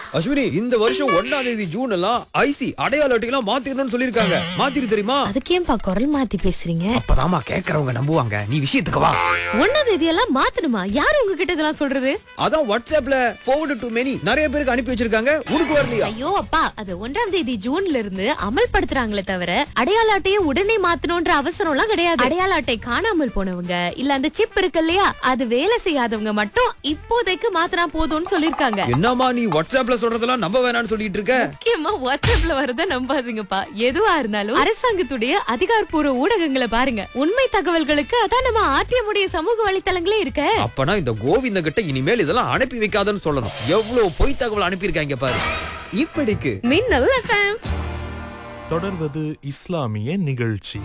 அஸ்வினி, இந்த வருஷம் 1ஆம் தேதி ஜூன் எல்லாம் ஐசி அடையாள அட்டையெல்லாம் மாத்திரணும்னு சொல்லிருக்காங்க. மாத்திரு தெரியுமா? அதுக்கேன்பா குரல் மாத்தி பேசுறீங்க? அப்பதாமா கேக்குறவங்க நம்புவாங்க. நீ விஷயத்துக்கு வா. 1ஆம் தேதியெல்லாம் மாத்தணுமா? யாரு உங்ககிட்ட இதெல்லாம் சொல்றது? அதான் வாட்ஸ்அப்ல forward to many நிறைய பேருக்கு அனுப்பி வச்சிருக்காங்க. உனக்கு வரலையா? ஐயோ அப்பா, அது 1ஆம் தேதி ஜூன்ல இருந்து அமல்படுத்துறாங்களே தவிர அடையாள அட்டையை உடனே மாத்தணும்ன்ற அவசரம் எல்லாம் கிடையாது. அடையாள அட்டை காணாமல் போனவங்க இல்ல அந்த சிப் இருக்கு இல்லையா, அது வேலை செய்யாதவங்க மட்டும் இப்போதைக்கு மாத்தினா போதும்னு சொல்லிருக்காங்க. என்னம்மா நீ வாட்ஸ்அப்ல சொல்றதெல்லாம் நம்ப வேணாம்னு சொல்லிட்டு இருக்க? முக்கியமா வாட்ஸ்அப்ல வரத நம்பாதீங்கப்பா. எதுவா இருந்தாலும் அரசாங்கத்துடைய அதிகாரப்பூர்வ ஊடகங்களை பாருங்க. உண்மை தகவல்களுக்கு அதான் நம்ம ஆர்டிஎம்முடைய சமூக வலைத்தளங்களே இருக்க. அப்பனா இந்த கோவிந்த கிட்ட இனிமேல் இதெல்லாம் அனுப்பி வைக்காதன்னு சொல்லணும். எவ்வளவு பொய் தகவல் அனுப்பியிருக்காங்க பாரு. இப்படிக்கு மின்னல் எஃப்எம். தொடர்வது இஸ்லாமிய நிகழ்ச்சி.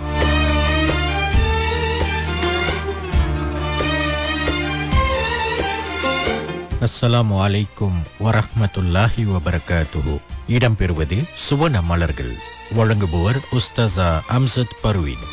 அஸ்ஸலாமு அலைக்கும் வரஹ்மத்துல்லாஹி வபரகாத்துஹு. இடம்பெறுவது சுவன மலர்கள். வழங்குபவர் உஸ்தாசா அம்சத் பர்வீன்.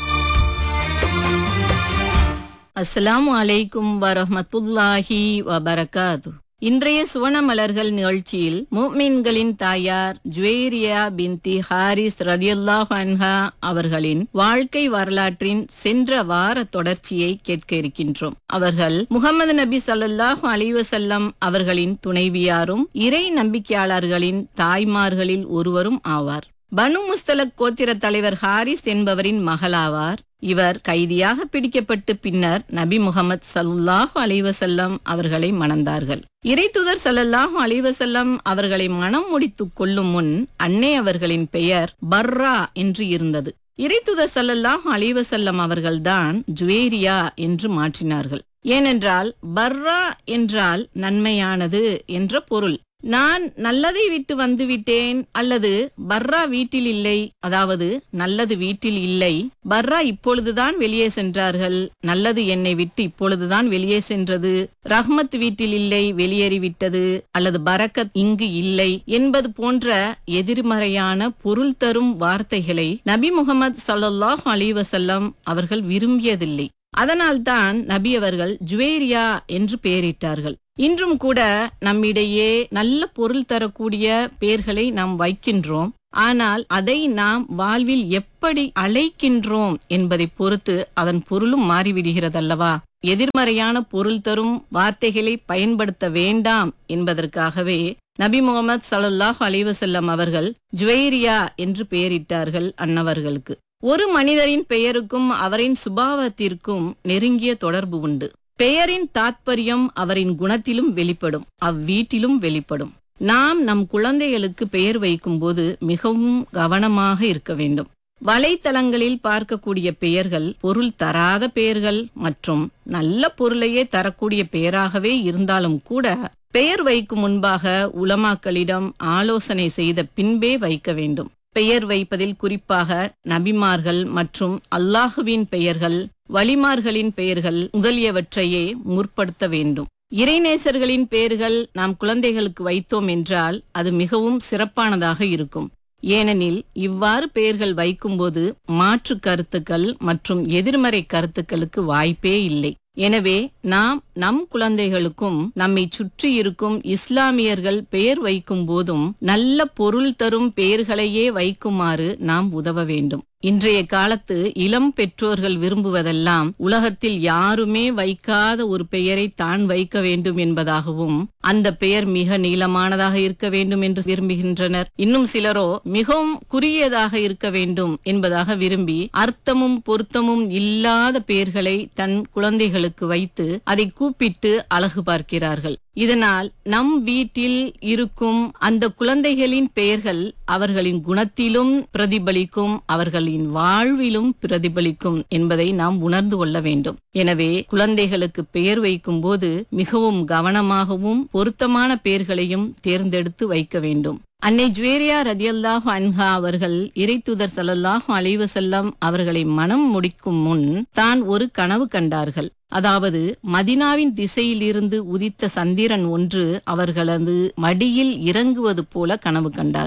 அஸ்ஸலாமு அலைக்கும் வரஹ்மத்துல்லாஹி வபரகாத்து. இன்றைய சுவன மலர்கள் நிகழ்ச்சியில் முஃமின்களின் தாயார் ஜுவேரியா பின்தி ஹாரிஸ் ரலியல்லாஹு அன்ஹா அவர்களின் வாழ்க்கை வரலாற்றின் சென்ற வார தொடர்ச்சியை கேட்க இருக்கின்றோம். அவர்கள் முஹம்மது நபி ஸல்லல்லாஹு அலைஹி வஸல்லம் அவர்களின் துணைவியாரும் இறை நம்பிக்கையாளர்களின் தாய்மார்களில் ஒருவரும் ஆவார். பனு முஸ்தலக் கோத்திர தலைவர் ஹாரிஸ் என்பவரின் மகளாவார். இவர் கைதியாக பிடிக்கப்பட்டு பின்னர் நபி முகமது ஸல்லல்லாஹு அலைஹி வஸல்லம் அவர்களை மணந்தார்கள். இறைத்தூதர் ஸல்லல்லாஹு அலைஹி வஸல்லம் அவர்களை மணம் முடித்துக் கொள்ளும் முன் அன்னை அவர்களின் பெயர் பர்ரா என்று இருந்தது. இறைத்தூதர் ஸல்லல்லாஹு அலைஹி வஸல்லம் அவர்கள்தான் ஜுவேரியா என்று மாற்றினார்கள். ஏனென்றால் பர்ரா என்றால் நன்மையானது என்ற பொருள். நான் நல்லதை விட்டு வந்து விட்டேன் அல்லது பர்ரா வீட்டில் இல்லை, அதாவது நல்லது வீட்டில் இல்லை, பர்ரா இப்பொழுதுதான் வெளியே சென்றார்கள், நல்லது என்னை விட்டு இப்பொழுதுதான் வெளியே சென்றது, ரஹ்மத் வீட்டில் இல்லை, வெளியேறிவிட்டது, அல்லது பரக்கத் இங்கு இல்லை என்பது போன்ற எதிர்மறையான பொருள் தரும் வார்த்தைகளை நபி முகமது ஸல்லல்லாஹு அலைஹி வஸல்லம் அவர்கள் விரும்பியதில்லை. அதனால்தான் நபி அவர்கள் ஜுவேரியா என்று பெயரிட்டார்கள். இன்றும் கூட நம்மிடையே நல்ல பொருள் தரக்கூடிய பெயர்களை நாம் வைக்கின்றோம். ஆனால் அதை நாம் வாழ்வில் எப்படி அழைக்கின்றோம் என்பதை பொறுத்து அதன் பொருளும் மாறிவிடுகிறதல்லவா? எதிர்மறையான பொருள் தரும் வார்த்தைகளை பயன்படுத்த வேண்டாம் என்பதற்காகவே நபி முகமது ஸல்லல்லாஹு அலைஹி வஸல்லம் அவர்கள் ஜுவேரியா என்று பெயரிட்டார்கள் அன்னவர்களுக்கு. ஒரு மனிதரின் பெயருக்கும் அவரின் சுபாவத்திற்கும் நெருங்கிய தொடர்பு உண்டு. பெயரின் தாத்பரியம் அவரின் குணத்திலும் வெளிப்படும், அவ்வீட்டிலும் வெளிப்படும். நாம் நம் குழந்தைகளுக்கு பெயர் வைக்கும் போது மிகவும் கவனமாக இருக்க வேண்டும். வலைத்தளங்களில் பார்க்கக்கூடிய பெயர்கள் பொருள் தராத பெயர்கள் மற்றும் நல்ல பொருளையே தரக்கூடிய பெயராகவே இருந்தாலும் கூட பெயர் வைக்கும் முன்பாக உலமாக்களிடம் ஆலோசனை செய்த பின்பே வைக்க வேண்டும். பெயர் வைப்பதில் குறிப்பாக நபிமார்கள் மற்றும் அல்லாஹுவின் பெயர்கள், வலிமார்களின் பெயர்கள் முதலியவற்றையே முற்படுத்த வேண்டும். இறைநேசர்களின் பெயர்கள் நாம் குழந்தைகளுக்கு வைத்தோம் என்றால் அது மிகவும் சிறப்பானதாக இருக்கும். ஏனெனில் இவ்வாறு பெயர்கள் வைக்கும்போது மாற்று கருத்துக்கள் மற்றும் எதிர்மறை கருத்துக்களுக்கு வாய்ப்பே இல்லை. எனவே நாம் நம் குழந்தைகளுக்கும் நம்மை சுற்றி இருக்கும் இஸ்லாமியர்கள் பெயர் வைக்கும் போதும் நல்ல பொருள் தரும் பெயர்களையே வைக்குமாறு நாம் உதவ வேண்டும். இன்றைய காலத்து இளம் பெற்றோர்கள் விரும்புவதெல்லாம் உலகத்தில் யாருமே வைக்காத ஒரு பெயரை தான் வைக்க வேண்டும் என்பதாகவும் அந்த பெயர் மிக நீளமானதாக இருக்க வேண்டும் என்று விரும்புகின்றனர். இன்னும் சிலரோ மிகவும் குறுகியதாக இருக்க வேண்டும் என்பதாக விரும்பி அர்த்தமும் பொருத்தமும் இல்லாத பெயர்களை தன் குழந்தைகளுக்கு வைத்து அதை கூப்பிட்டு அழகு பார்க்கிறார்கள். இதனால் நம் வீட்டில் இருக்கும் அந்த குழந்தைகளின் பெயர்கள் அவர்களின் குணத்திலும் பிரதிபலிக்கும், அவர்களின் வாழ்விலும் பிரதிபலிக்கும் என்பதை நாம் உணர்ந்து கொள்ள வேண்டும். எனவே குழந்தைகளுக்கு பெயர் வைக்கும் போது மிகவும் கவனமாகவும் பொருத்தமான பெயர்களையும் தேர்ந்தெடுத்து வைக்க வேண்டும். அன்னை ஜுவேரியா ரலியல்லாஹு அன்ஹா அவர்கள் இறைத்தூதர் ஸல்லல்லாஹு அலைஹி வஸல்லம் அவர்களை மனம் முடிக்கும் முன் தான் ஒரு கனவு கண்டார்கள். அதாவது மதினாவின் திசையிலிருந்து உதித்த சந்திரன் ஒன்று அவர்களது மடியில் இறங்குவது போல கனவு கண்டார்கள்.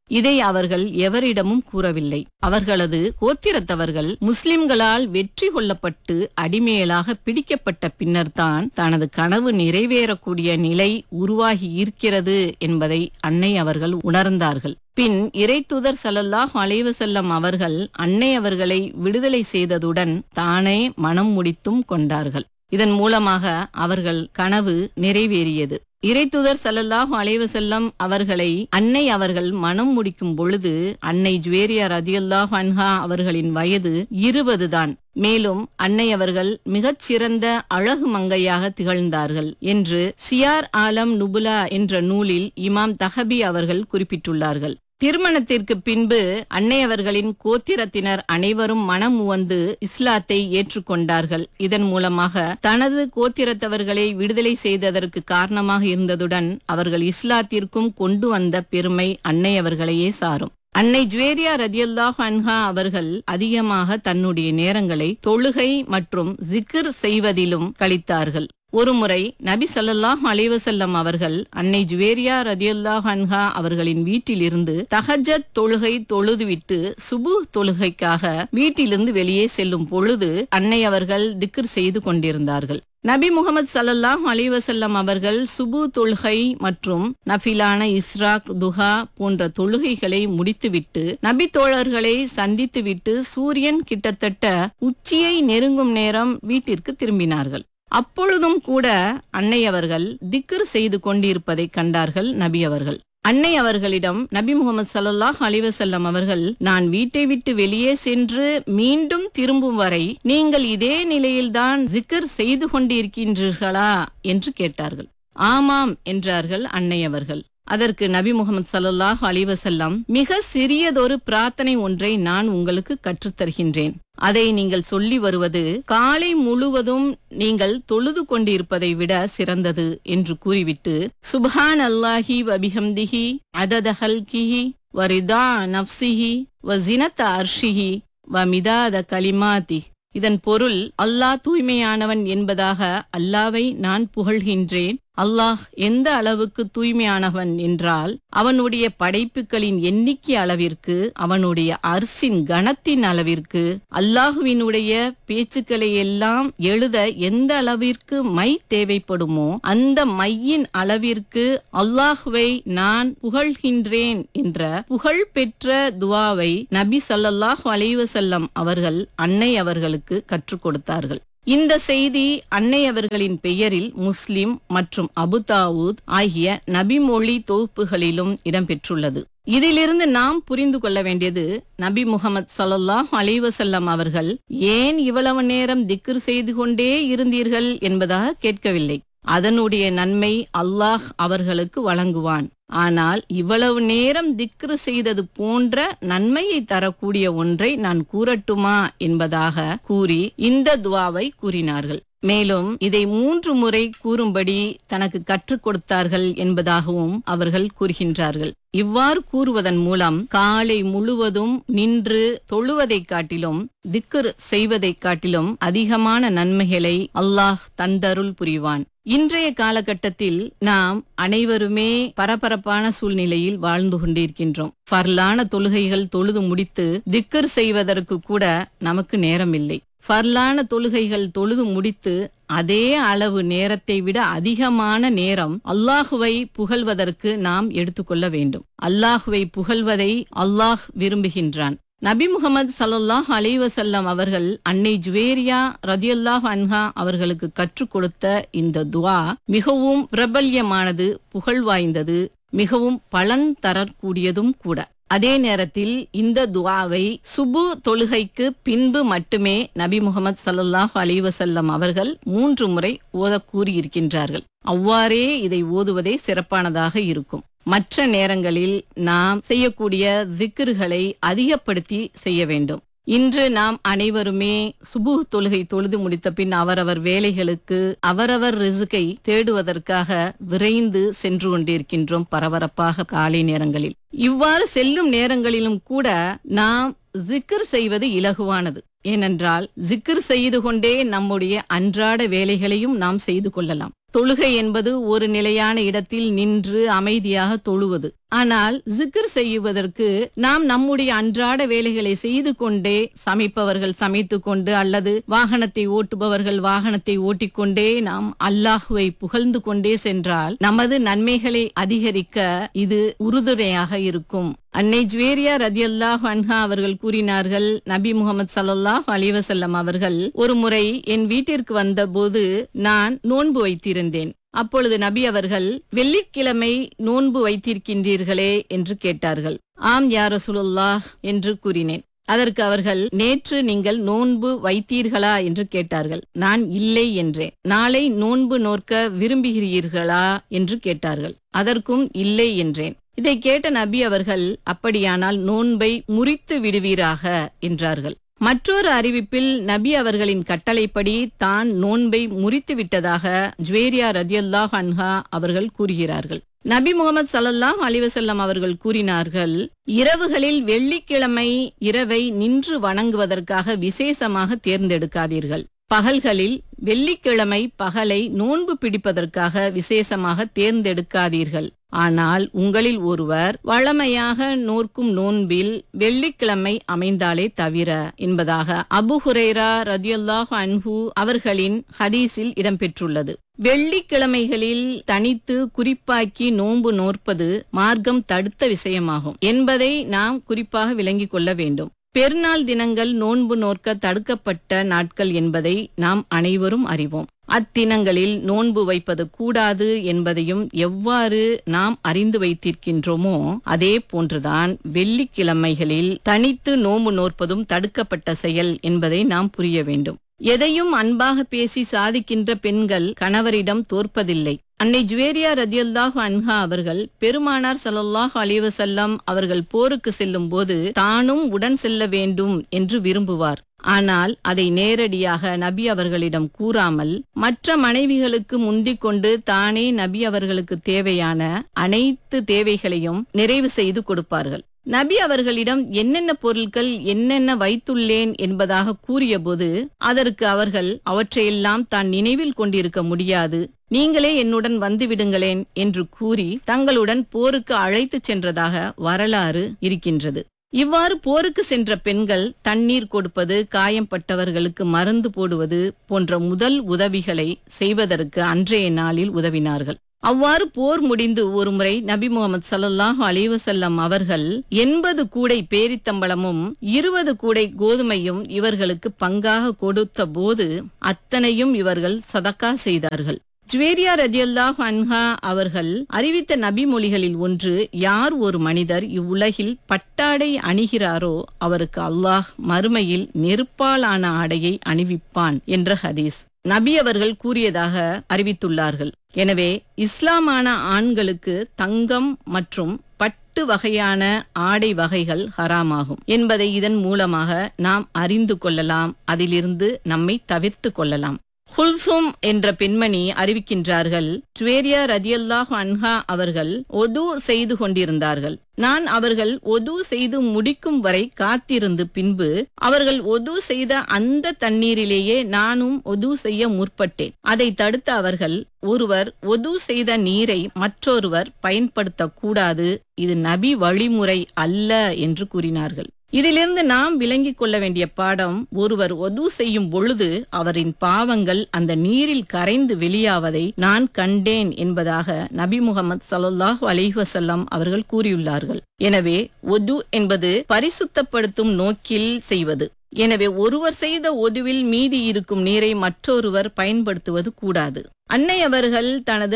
இதை அவர்கள் எவரிடமும் கூறவில்லை. அவர்களது கோத்திரத்தவர்கள் முஸ்லிம்களால் வெற்றி கொள்ளப்பட்டு அடிமையலாக பிடிக்கப்பட்ட பின்னர்தான் தனது கனவு நிறைவேறக்கூடிய நிலை உருவாகி இருக்கிறது என்பதை அன்னை அவர்கள் உணர்ந்தார்கள். பின் இறைத்தூதர் ஸல்லல்லாஹு அலைஹி வஸல்லம் அவர்கள் அன்னை அவர்களை விடுதலை செய்ததுடன் தானே மனம் முடித்தும் கொண்டார்கள். இதன் மூலமாக அவர்கள் கனவு நிறைவேறியது. இறைத்தூதர் ஸல்லல்லாஹு அலைஹி வஸல்லம் அவர்களை அன்னை அவர்கள் மனம் முடிக்கும் பொழுது அன்னை ஜுவேரியா ரதியல்லாஹு அன்ஹா அவர்களின் வயது 20 தான். மேலும் அன்னை அவர்கள் மிகச் சிறந்த அழகு மங்கையாக திகழ்ந்தார்கள் என்று சியார் ஆலம் நுபுலா என்ற நூலில் இமாம் தஹபி அவர்கள் குறிப்பிட்டுள்ளார்கள். திருமணத்திற்கு பின்பு அன்னை அவர்களின் கோத்திரத்தினர் அனைவரும் மனம் உவந்து இஸ்லாத்தை ஏற்றுக்கொண்டார்கள். இதன் மூலமாக தனது கோத்திரத்தவர்களை விடுதலை செய்ததற்கு காரணமாக இருந்ததுடன் அவர்கள் இஸ்லாத்திற்கும் கொண்டு வந்த பெருமை அன்னை அவர்களையே சாரும். அன்னை ஜுவேரியா ரதியல்லாஹு அன்ஹா அவர்கள் அதிகமாக தன்னுடைய நேரங்களை தொழுகை மற்றும் ஜிக்ர் செய்வதிலும் கழித்தார்கள். ஒருமுறை நபி ஸல்லல்லாஹு அலைஹி வஸல்லம் அவர்கள் அன்னை ஜுவேரியா ரதியல்லாஹு அன்ஹா அவர்களின் வீட்டிலிருந்து தஹஜ்ஜத் தொழுகை தொழுதுவிட்டு சுபுஹ் தொழுகைக்காக வீட்டிலிருந்து வெளியே செல்லும் பொழுது அன்னை அவர்கள் திக்ர் செய்து கொண்டிருந்தார்கள். நபி முகமது ஸல்லல்லாஹு அலைஹி வஸல்லம் அவர்கள் சுபு தொழுகை மற்றும் நஃபிலான இஸ்ராக் துஹா போன்ற தொழுகைகளை முடித்துவிட்டு நபி தோழர்களை சந்தித்துவிட்டு சூரியன் கிட்டத்தட்ட உச்சியை நெருங்கும் நேரம் வீட்டிற்கு திரும்பினார்கள். அப்பொழுதும் கூட அன்னை அவர்கள் திக்ர் செய்து கொண்டிருப்பதை கண்டார்கள் நபி அவர்கள். அன்னை அவர்களிடம் நபி முகமது ஸல்லல்லாஹு அலைஹி வஸல்லம் அவர்கள், நான் வீட்டை விட்டு வெளியே சென்று மீண்டும் திரும்பும் வரை நீங்கள் இதே நிலையில்தான் ஜிக்ர் செய்து கொண்டிருக்கின்றீர்களா என்று கேட்டார்கள். ஆமாம் என்றார்கள் அன்னை அவர்கள். அதற்கு நபி முகமது ஸல்லல்லாஹு அலைஹி வஸல்லம், மிக சிறியதொரு பிரார்த்தனை ஒன்றை நான் உங்களுக்கு கற்றுத்தருகின்றேன். அதை நீங்கள் சொல்லி வருவது காலை முழுவதும் நீங்கள் தொழுது கொண்டிருப்பதை விட சிறந்தது என்று கூறிவிட்டு, சுப்ஹான் அல்லாஹி வபிஹம்திஹி அதத ஹல்கிஹி வரிதா நஃப்ஸிஹி வஸினத அர்ஷிஹி வமிதாத கலிமாதி. இதன் பொருள், அல்லாஹ் தூய்மையானவன் என்பதாக அல்லாவை நான் புகழ்கின்றேன். அல்லாஹ் எந்த அளவுக்கு தூய்மையானவன் என்றால் அவனுடைய படைப்புகளின் எண்ணிக்கை அளவிற்கு, அவனுடைய அர்சின் கணத்தின் அளவிற்கு, அல்லாஹுவினுடைய பேச்சுக்களை எல்லாம் எழுத எந்த அளவிற்கு மை தேவைப்படுமோ அந்த மையின் அளவிற்கு அல்லாஹுவை நான் புகழ்கின்றேன் என்ற புகழ் பெற்ற துவாவை நபி ஸல்லல்லாஹு அலைஹி வஸல்லம் அவர்கள் அன்னை அவர்களுக்கு கற்றுக் கொடுத்தார்கள். இந்த செய்தி அன்னை அவர்களின் பெயரில் முஸ்லிம் மற்றும் அபு தாவூத் ஆகிய நபிமொழி தொகுப்புகளிலும் இடம்பெற்றுள்ளது. இதிலிருந்து நாம் புரிந்து கொள்ள வேண்டியது, நபி முகமது ஸல்லல்லாஹு அலைஹி வஸல்லம் அவர்கள் ஏன் இவ்வளவு நேரம் திக்ர் செய்து கொண்டே இருந்தீர்கள் என்பதாக கேட்கவில்லை. அதனுடைய நன்மை அல்லாஹ் அவர்களுக்கு வழங்குவான். ஆனால் இவ்வளவு நேரம் திக்ரு செய்தது போன்ற நன்மையை தரக்கூடிய ஒன்றை நான் கூறட்டுமா என்பதாக கூறி இந்த துவாவை கூறினார்கள். மேலும் இதை 3 முறை கூறும்படி தனக்கு கற்றுக் கொடுத்தார்கள் என்பதாகவும் அவர்கள் கூறுகின்றார்கள். இவ்வாறு கூறுவதன் மூலம் காலை முழுவதும் நின்று தொழுவதைக் காட்டிலும் திக்ர் செய்வதைக் காட்டிலும் அதிகமான நன்மைகளை அல்லாஹ் தந்தருள் புரிவான். இன்றைய காலகட்டத்தில் நாம் அனைவருமே பரபரப்பான சூழ்நிலையில் வாழ்ந்து கொண்டிருக்கின்றோம். ஃபர்லான தொழுகைகள் தொழுது முடித்து திக்ர் செய்வதற்கு கூட நமக்கு நேரமில்லை. ஃபர்லான தொழுகைகள் தொழுது முடித்து அதே அளவு நேரத்தை விட அதிகமான நேரம் அல்லாஹுவை புகழ்வதற்கு நாம் எடுத்துக்கொள்ள வேண்டும். அல்லாஹுவை புகழ்வதை அல்லாஹ் விரும்புகின்றான். நபி முகமது ஸல்லல்லாஹு அலைஹி வஸல்லம் அவர்கள் அன்னை ஜுவேரியா ரதியல்லாஹு அன்ஹா அவர்களுக்கு கற்றுக் கொடுத்த இந்த துஆ மிகவும் பிரபல்யமானது, புகழ் வாய்ந்தது, மிகவும் பலன் தரக்கூடியதும் கூட. அதே நேரத்தில் இந்த துஆவை சுபு தொழுகைக்கு பின்பு மட்டுமே நபி முகமது ஸல்லல்லாஹு அலைஹி வஸல்லம் அவர்கள் 3 முறை ஓத கூறியிருக்கின்றார்கள். அவ்வாறே இதை ஓதுவதே சிறப்பானதாக இருக்கும். மற்ற நேரங்களில் நாம் செய்யக்கூடிய திக்ருகளை அதிகப்படுத்தி செய்ய வேண்டும். இன்று நாம் அனைவருமே சுபுஹ் தொழுகை தொழுது முடித்த பின் அவரவர் வேலைகளுக்கு அவரவர் ரிஸ்கை தேடுவதற்காக விரைந்து சென்று கொண்டிருக்கின்றோம் பரபரப்பாக காலை நேரங்களில். இவ்வாறு செல்லும் நேரங்களிலும் கூட நாம் ஜிக்ர் செய்வது இலகுவானது. ஏனென்றால் ஜிக்ர் செய்து கொண்டே நம்முடைய அன்றாட வேலைகளையும் நாம் செய்து கொள்ளலாம். தொழுகை என்பது ஒரு நிலையான இடத்தில் நின்று அமைதியாக தொழுவது. ஆனால் ஜிக்ர் செய்வதற்கு நாம் நம்முடைய அன்றாட வேலைகளை செய்து கொண்டே, சமைப்பவர்கள் சமைத்துக் கொண்டு அல்லது வாகனத்தை ஓட்டுபவர்கள் வாகனத்தை ஓட்டிக்கொண்டே நாம் அல்லாஹுவை புகழ்ந்து கொண்டே சென்றால் நமது நன்மைகளை அதிகரிக்க இது உறுதுணையாக இருக்கும். அன்னை ஜுவேரியா ரதியல்லாஹு அன்ஹா அவர்கள் கூறினார்கள், நபி முகமது ஸல்லல்லாஹு அலைஹி வஸல்லம் அவர்கள் ஒரு முறை என் வீட்டிற்கு வந்தபோது நான் நோன்பு வைத்திருந்தேன். அப்பொழுது நபி அவர்கள், வெள்ளிக்கிழமை நோன்பு வைத்திருக்கின்றீர்களே என்று கேட்டார்கள். ஆம் யா ரசூலுல்லாஹ் என்று கூறினேன். அதற்கு அவர்கள், நேற்று நீங்கள் நோன்பு வைத்தீர்களா என்று கேட்டார்கள். நான் இல்லை என்றேன். நாளை நோன்பு நோற்க விரும்புகிறீர்களா என்று கேட்டார்கள். அதற்கும் இல்லை என்றேன். இதை கேட்ட நபி அவர்கள், அப்படியானால் நோன்பை முறித்து விடுவீராக என்றார்கள். மற்றொரு அறிவிப்பில் நபி அவர்களின் கட்டளைப்படி தான் நோன்பை முறித்து விட்டதாக ஜுவேரியா ரதியல்லாஹு அன்ஹா அவர்கள் கூறுகிறார்கள். நபி முகமது ஸல்லல்லாஹு அலைஹி வஸல்லம் அவர்கள் கூறினார்கள், இரவுகளில் வெள்ளிக்கிழமை இரவை நின்று வணங்குவதற்காக விசேஷமாக தேர்ந்தெடுக்காதீர்கள். பகல்களில் வெள்ளிக்கிழமை பகலை நோன்பு பிடிப்பதற்காக விசேஷமாக தேர்ந்தெடுக்காதீர்கள். ஆனால் உங்களில் ஒருவர் வழமையாக நோர்க்கும் நோன்பில் வெள்ளிக்கிழமை அமைந்தாலே தவிர என்பதாக அபு ஹுரைரா ரதியல்லாஹு அன்ஹு அவர்களின் ஹதீஸில் இடம்பெற்றுள்ளது. வெள்ளிக்கிழமைகளில் தனித்து குறிப்பாக்கி நோன்பு நோற்பது மார்க்கம் தடுத்த விஷயமாகும் என்பதை நாம் குறிப்பாக விளங்கிக் கொள்ள வேண்டும். பெருநாள் தினங்கள் நோன்பு நோற்க தடுக்கப்பட்ட நாட்கள் என்பதை நாம் அனைவரும் அறிவோம். அத்தினங்களில் நோன்பு வைப்பது கூடாது என்பதையும் எவ்வாறு நாம் அறிந்து வைத்திருக்கின்றோமோ அதே போன்றுதான் வெள்ளிக்கிழமைகளில் தனித்து நோன்பு நோற்பதும் தடுக்கப்பட்ட செயல் என்பதை நாம் புரிய வேண்டும். எதையும் அன்பாக பேசி சாதிக்கின்ற பெண்கள் கணவரிடம் தோற்பதில்லை. அன்னை ஜுவேரியா ரதியல்லாஹு அன்ஹா அவர்கள் பெருமானார் ஸல்லல்லாஹு அலைஹி வஸல்லம் அவர்கள் போருக்கு செல்லும் போது தானும் உடன் செல்ல வேண்டும் என்று விரும்புவார். ஆனால் அதை நேரடியாக நபி அவர்களிடம் கூறாமல் மற்ற மனைவிகளுக்கு முந்திக் கொண்டு தானே நபி அவர்களுக்கு தேவையான அனைத்து தேவைகளையும் நிறைவு செய்து கொடுப்பார்கள். நபி அவர்களிடம் என்னென்ன பொருட்கள் என்னென்ன வைத்துள்ளேன் என்பதாக கூறிய போது அதற்கு அவர்கள், அவற்றையெல்லாம் தான் நினைவில் கொண்டிருக்க முடியாது, நீங்களே என்னுடன் வந்துவிடுங்களேன் என்று கூறி தங்களுடன் போருக்கு அழைத்து சென்றதாக வரலாறு இருக்கின்றது. இவ்வாறு போருக்கு சென்ற பெண்கள் தண்ணீர் கொடுப்பது, காயம்பட்டவர்களுக்கு மருந்து போடுவது போன்ற முதல் உதவிகளை செய்வதற்கு அன்றைய நாளில் உதவினார்கள். அவ்வாறு போர் முடிந்து ஒருமுறை நபி முகமது ஸல்லல்லாஹு அலைஹி வஸல்லம் அவர்கள் 80 கூடை பேரித்தம்பளமும் 20 கூடை கோதுமையும் இவர்களுக்கு பங்காக கொடுத்த போது அத்தனையும் இவர்கள் சதக்கா செய்தார்கள். ஜுவேரியா ரதியல்லாஹு அன்ஹா அவர்கள் அறிவித்த நபி மொழிகளில் ஒன்று, யார் ஒரு மனிதர் இவ்வுலகில் பட்டாடை அணிகிறாரோ அவருக்கு அல்லாஹ் மறுமையில் நெருப்பாலான ஆடையை அணிவிப்பான் என்ற ஹதீஸ் நபி அவர்கள் கூறியதாக அறிவித்துள்ளார்கள். எனவே இஸ்லாமான ஆண்களுக்கு தங்கம் மற்றும் பட்டு வகையான ஆடை வகைகள் ஹராமாகும் என்பதை இதன் மூலமாக நாம் அறிந்து கொள்ளலாம். அதிலிருந்து நம்மை தவிர்த்து கொள்ளலாம். குல்சும் என்ற பெண்மணி அறிவிக்கின்றார்கள், ஜுவேரியா ரதியல்லாஹு அன்ஹா அவர்கள் ஒது செய்து கொண்டிருந்தார்கள். நான் அவர்கள் ஒது செய்து முடிக்கும் வரை காத்திருந்து பின்பு அவர்கள் ஒது செய்த அந்த தண்ணீரிலேயே நானும் ஒது செய்ய முற்பட்டேன். அதை தடுத்த அவர்கள், ஒருவர் ஒது செய்த நீரை மற்றொருவர் பயன்படுத்த கூடாது, இது நபி வழிமுறை அல்ல என்று கூறினார்கள். இதிலிருந்து நாம் விளங்கிக் கொள்ள வேண்டிய பாடம், ஒருவர் ஒது செய்யும் பொழுது அவரின் பாவங்கள் அந்த நீரில் கரைந்து வெளியாவதை நான் கண்டேன் என்பதாக நபி முகமது ஸல்லல்லாஹு அலைஹி வஸல்லம் அவர்கள் கூறியுள்ளார்கள். எனவே ஒது என்பது பரிசுத்தப்படுத்தும் நோக்கில் செய்வது. எனவே ஒருவர் செய்த ஒதுவில் மீதி இருக்கும் நீரை மற்றொருவர் பயன்படுத்துவது கூடாது. அன்னை அவர்கள் தனது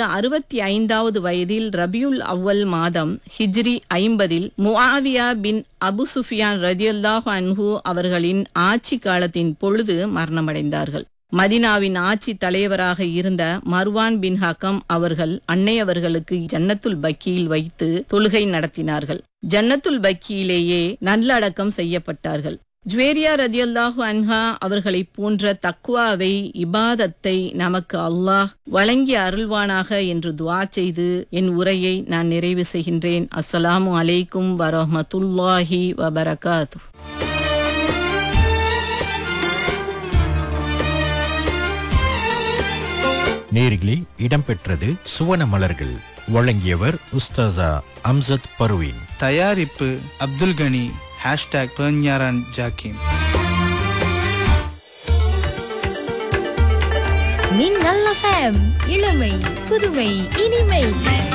65வது வயதில் ரபியுல் அவ்வல் மாதம் ஹிஜ்ரி 50 முஆவியா பின் அபு சுஃபியான் ரதியல்லாஹு அன்ஹு அவர்களின் ஆட்சி காலத்தின் பொழுது மரணமடைந்தார்கள். மதினாவின் ஆட்சி தலைவராக இருந்த மர்வான் பின் ஹக்கம் அவர்கள் அன்னை அவர்களுக்கு ஜன்னத்துல் பக்கியில் வைத்து தொழுகை நடத்தினார்கள். ஜன்னத்துல் பக்கியிலேயே நல்லடக்கம் செய்யப்பட்டார்கள். ஜுவேரியா ரதியல்லாஹு அன்ஹா அவர்களை போன்ற தக்வாவை, இபாதத்தை நமக்கு அல்லாஹ் வழங்கி அருள்வானாக என்று துஆ செய்து என் உரையை நான் நிறைவு செய்கின்றேன். அஸ்ஸலாமு அலைக்கும் வரஹ்மத்துல்லாஹி வபரகாத்துஹு. நேரிலே இடம்பெற்றது சுவன மலர்கள். வழங்கியவர் உஸ்தாசா அம்சத் பர்வீன். தயாரிப்பு அப்துல் கனி. #பெர்ஞாரான் ஜாக்கிம். மின்னல் FM, இளமை புதுமை இனிமை.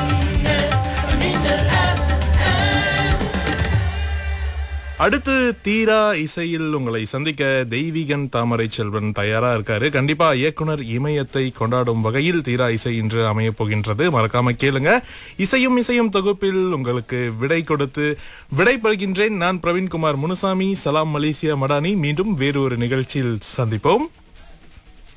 அடுத்து தீரா இசையில் உங்களை சந்திக்க தெய்வீகன் தாமரை செல்வன் தயாரா இருக்காரு. கண்டிப்பா இயக்குனர் இமயத்தை கொண்டாடும் வகையில் தீரா இசை இன்று அமைய போகின்றது. மறக்காம கேளுங்க. இசையும் தொகுப்பில் உங்களுக்கு விடை கொடுத்து விடைபெறுகின்றேன். நான் பிரவீன்குமார் முனுசாமி. சலாம் மலேசியா மடானி. மீண்டும் வேறு ஒரு நிகழ்ச்சியில் சந்திப்போம்.